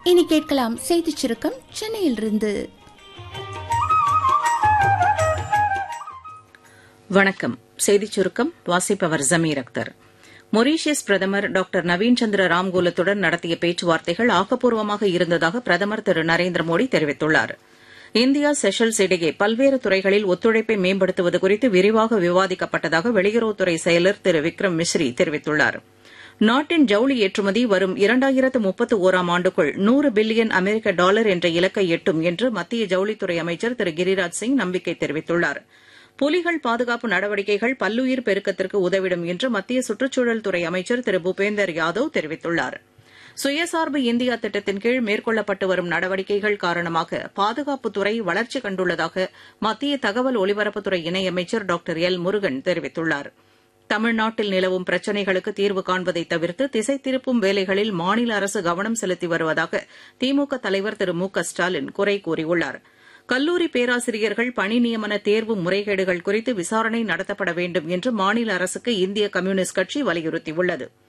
இனி கேட்கலாம் செய்திச் சுருக்கம் சென்னையிலிருந்து. வணக்கம். செய்திச் சுருக்கம் வாசிப்பவர் ஜமீர் அக்தர். மொரீஷியஸ் பிரதமர் டாக்டர் நவீன் சந்திர ராம்கோலத்துடன் நடத்திய பேச்சுவார்த்தைகள் ஆக்கப்பூர்வமாக இருந்ததாக பிரதமர் திரு நரேந்திர மோடி தெரிவித்துள்ளார். இந்தியா செஷல்ஸ் இடையே பல்வேறு துறைகளில் ஒத்துழைப்பை மேம்படுத்துவது குறித்து விரிவாக விவாதிக்கப்பட்டதாக வெளியுறவுத்துறை செயலர் திரு விக்ரம் மிஸ்ரி தெரிவித்துள்ளார். நாட்டின் ஜவுளி ஏற்றுமதி வரும் 2031ஆம் ஆண்டுக்குள் $100 பில்லியன் அமெரிக்க டாலர் என்ற இலக்கை எட்டும் என்று மத்திய ஜவுளித்துறை அமைச்சர் திரு கிரிராஜ் சிங் நம்பிக்கை தெரிவித்துள்ளார். புலிகள் பாதுகாப்பு நடவடிக்கைகள் பல்லுயிர் பெருக்கத்திற்கு உதவிடும் என்று மத்திய சுற்றுச்சூழல் துறை அமைச்சர் திரு பூபேந்தர் யாதவ் தெரிவித்துள்ளார். சுயசார்பு இந்தியா திட்டத்தின் கீழ் மேற்கொள்ளப்பட்டு வரும் நடவடிக்கைகள் காரணமாக பாதுகாப்புத்துறை வளர்ச்சி கண்டுள்ளதாக மத்திய தகவல் ஒலிபரப்புத்துறை இணையமைச்சர் டாக்டர் எல் முருகன் தெரிவித்துள்ளார். தமிழ்நாட்டில் நிலவும் பிரச்சினைகளுக்கு தீர்வு காண்பதை தவிர்த்து திசை திருப்பும் வேலைகளில் மாநில அரசு கவனம் செலுத்தி வருவதாக திமுக தலைவர் திரு மு க ஸ்டாலின் குறை கூறியுள்ளார். கல்லூரி பேராசிரியர்கள் பணி நியமன தேர்வு முறைகேடுகள் குறித்து விசாரணை நடத்தப்பட வேண்டும் என்று மாநில அரசுக்கு இந்திய கம்யூனிஸ்ட் கட்சி வலியுறுத்தியுள்ளது.